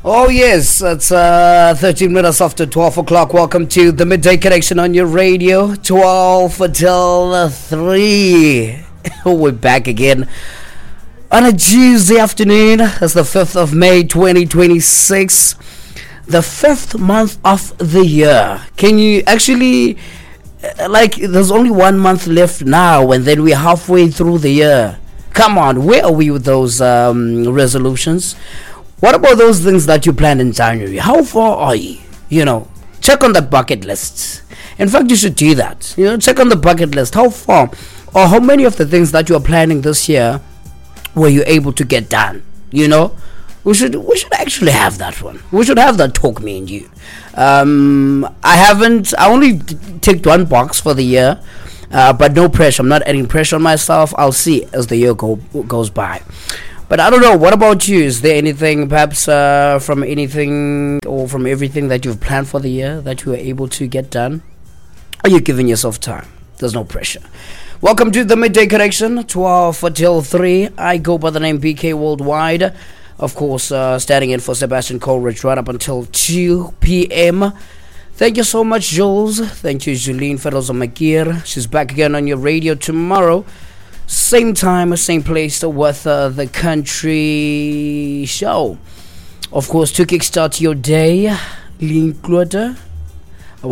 Oh yes, it's 13 minutes after 12 o'clock. Welcome to the Midday Connection on your radio. 12 until 3. We're back again on a Tuesday afternoon. It's the 5th of May 2026. The 5th month of the year. Can you actually, there's only 1 month left now and then we're halfway through the year. Come on, where are we with those resolutions? What about those things that you planned in January? How far are you? Check on that bucket list. In fact, you should do that. Check on the bucket list. How far or how many of the things that you are planning this year were you able to get done? We should actually have that one. We should have that talk, me and you. I only ticked one box for the year, but no pressure. I'm not adding pressure on myself. I'll see as the year goes by. But I don't know, what about you? Is there anything perhaps from anything or from everything that you've planned for the year that you were able to get done? Are you giving yourself time? There's no pressure. Welcome to the Midday Connection, 12 until 3. I go by the name BK Worldwide. Of course, standing in for Sebastian Coleridge right up until 2 p.m. Thank you so much, Jules. Thank you, Julene Feroza-Makir. She's back again on your radio tomorrow. Same time, same place with the country show. Of course, to kickstart your day, Lean Clutter,